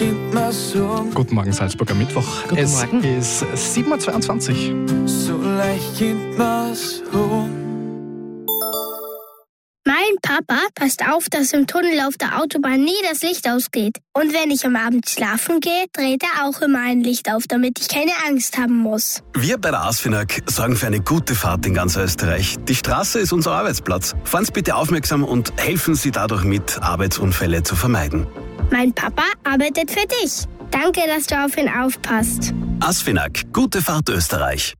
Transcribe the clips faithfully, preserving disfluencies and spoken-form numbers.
geht mir's um. Guten Morgen, Salzburger Mittwoch. Guten es Morgen. ist sieben Uhr zweiundzwanzig. So leicht geht mir's um. Mein Papa passt auf, dass im Tunnel auf der Autobahn nie das Licht ausgeht. Und wenn ich am Abend schlafen gehe, dreht er auch immer ein Licht auf, damit ich keine Angst haben muss. Wir bei der ASFINAG sorgen für eine gute Fahrt in ganz Österreich. Die Straße ist unser Arbeitsplatz. Fahren Sie bitte aufmerksam und helfen Sie dadurch mit, Arbeitsunfälle zu vermeiden. Mein Papa arbeitet für dich. Danke, dass du auf ihn aufpasst. ASFINAG, gute Fahrt Österreich.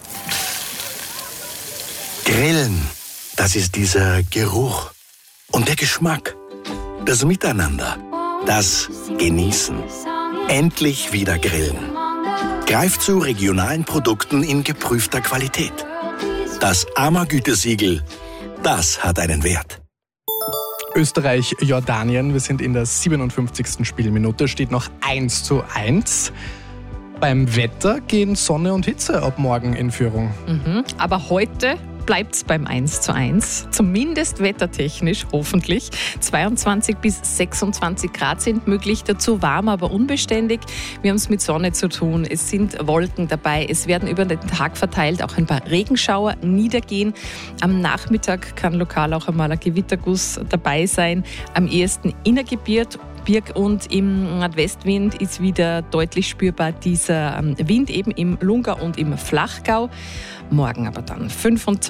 Grillen, das ist dieser Geruch und der Geschmack, das Miteinander, das Genießen. Endlich wieder grillen. Greift zu regionalen Produkten in geprüfter Qualität. Das A M A-Gütesiegel, das hat einen Wert. Österreich, Jordanien, wir sind in der siebenundfünfzigsten Spielminute, steht noch eins zu eins. Beim Wetter gehen Sonne und Hitze ab morgen in Führung. Mhm. Aber heute bleibt es beim eins zu eins. Zumindest wettertechnisch, hoffentlich. zweiundzwanzig bis sechsundzwanzig Grad sind möglich, dazu warm, aber unbeständig. Wir haben es mit Sonne zu tun. Es sind Wolken dabei. Es werden über den Tag verteilt auch ein paar Regenschauer niedergehen. Am Nachmittag kann lokal auch einmal ein Gewitterguss dabei sein. Am ehesten innergebirgt. Und im Nordwestwind ist wieder deutlich spürbar dieser Wind eben im Lungau und im Flachgau. Morgen aber dann fünfundzwanzig